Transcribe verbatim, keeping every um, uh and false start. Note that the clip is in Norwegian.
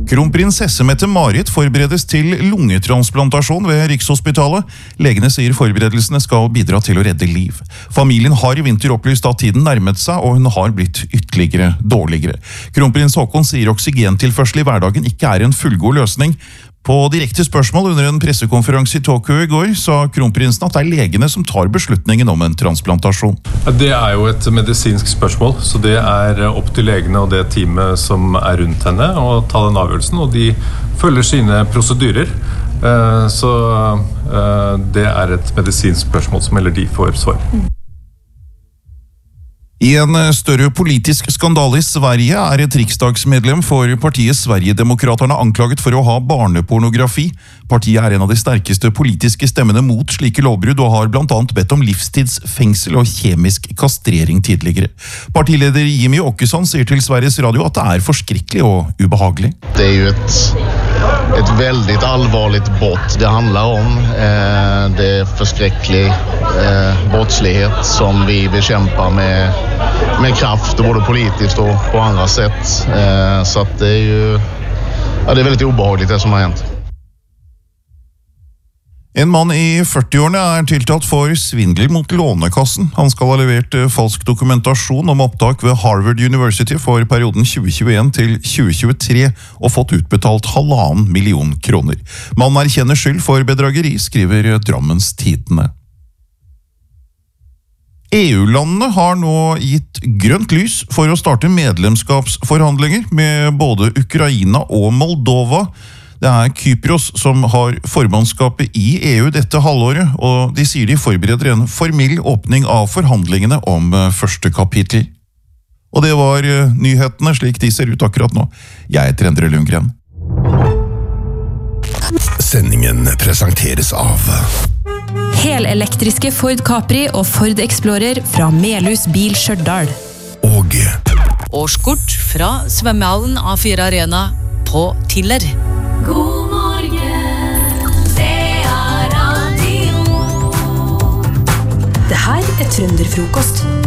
Kronprinsesse Mette-Marit forberedes til lungetransplantasjon ved Rikshospitalet. Legene sier forberedelsene skal bidra til å redde liv. Familien har i vinter opplyst at tiden nærmet seg, og hun har blitt ytterligere dårligere. Kronprins Haakon sier oksygentilførsel i hverdagen ikke er en fullgod løsning. På direkte spørsmål under en pressekonferanse i Tokyo i går sa kronprinsen at det er legene som tar beslutningen om en transplantasjon. Det er jo et medisinsk spørsmål, så det er opp til legene og det teamet som er rundt henne å ta den avgjørelsen, og de følger sine prosedyrer. Så det er et medisinsk spørsmål som heller de får svar på. I en større politisk skandale i Sverige er et riksdagsmedlem for partiet Sverigedemokraterna anklaget for å ha barnepornografi. Partiet er en av de sterkeste politiske stemmene mot slike lovbrudd og har blant annet bedt om livstidsfengsel og kjemisk kastrering tidligere. Partileder Jimmy Åkesson sier til Sveriges Radio at det er forskrekkelig og ubehagelig. Det er jo et, et veldig alvorlig brott det handler om. Eh, det er forskrekkelig eh, brottslighet som vi bekjemper med med kraft, både politiskt och på andra sätt. Eh, så att det är ju ja, det är väldigt obehagligt det som har hänt. En mann i førtiårene er tiltalt for svindler mot Lånekassen. Han skal ha levert falsk dokumentasjon om opptak ved Harvard University for perioden tjue tjueen til tjue tjuetre og fått utbetalt halvannen million kroner. Mannen erkjenner skyld for bedrageri, skriver Drammens Tidende. E U-landene har nå gitt grønt lys for å starte medlemskapsforhandlinger med både Ukraina og Moldova. Det er Kypros som har formannskapet i E U dette halvåret, og de sier de forbereder en formell åpning av forhandlingene om første kapittel. Og det var nyhetene slik de ser ut akkurat nå. Jeg heter Endre Lundgren. Sendingen presenteres av helelektriske Ford Capri og Ford Explorer fra Melhus Bil Stjørdal. Og årskort fra svømmehallen A fire Arena på Tiller. God morgen, det er radio. Det her er Trønderfrokost.